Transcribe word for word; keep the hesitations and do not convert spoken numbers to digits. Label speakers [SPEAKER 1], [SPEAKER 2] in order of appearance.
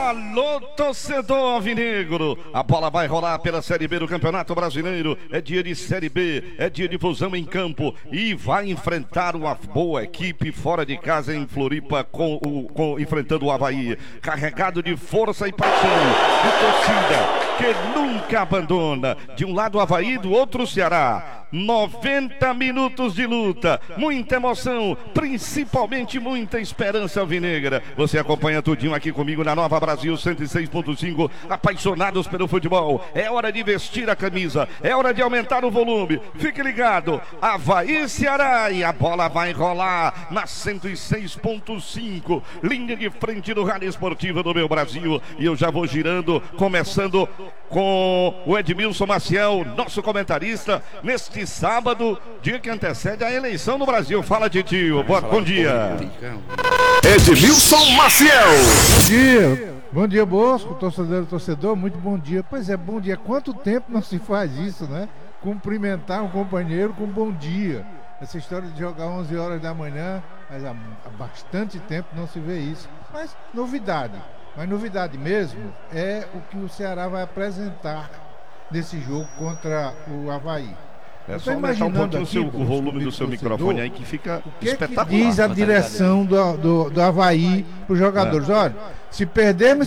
[SPEAKER 1] Alô, torcedor alvinegro, a bola vai rolar pela Série B do Campeonato Brasileiro. É dia de Série B, é dia de fusão em campo e vai enfrentar uma boa equipe fora de casa em Floripa, com o, com, enfrentando o Avaí, carregado de força e paixão, de torcida que nunca abandona. De um lado o Avaí, do outro o Ceará. noventa minutos de luta, muita emoção, principalmente muita esperança alvinegra. Você acompanha tudinho aqui comigo na Nova Brasil cento e seis ponto cinco, apaixonados pelo futebol. É hora de vestir a camisa, é hora de aumentar o volume. Fique ligado, Avaí Ceará, e a bola vai rolar na cento e seis ponto cinco, linha de frente do Rádio Esportivo do meu Brasil. E eu já vou girando, começando com o Edmilson Maciel, nosso comentarista, neste sábado, dia que antecede a eleição no Brasil. Fala, Titio, boa, bom dia.
[SPEAKER 2] Edmilson Maciel.
[SPEAKER 3] Bom dia, bom dia, Bosco, torcedor, torcedor, muito bom dia. Pois é, bom dia, quanto tempo não se faz isso, né? Cumprimentar um companheiro com bom dia. Essa história de jogar onze horas da manhã, mas há, há bastante tempo não se vê isso. Mas novidade, mas novidade mesmo é o que o Ceará vai apresentar nesse jogo contra o Avaí.
[SPEAKER 1] É só aumentar um pouquinho aqui, o, seu, o volume do seu microfone aí, que fica
[SPEAKER 3] o que
[SPEAKER 1] espetacular.
[SPEAKER 3] Que diz a direção do, do, do Avaí para os jogadores? É. Olha, se perdermos